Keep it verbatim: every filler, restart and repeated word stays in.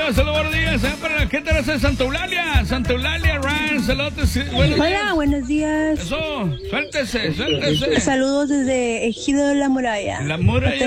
saludos, saludos, buenos días. ¿eh? Para la gente de Santa Eulalia, Santa Eulalia, Ryan, saludos. Buenos Hola, días. buenos días. Eso, suéltese, suéltese. Saludos desde Ejido de la Muralla. La muralla.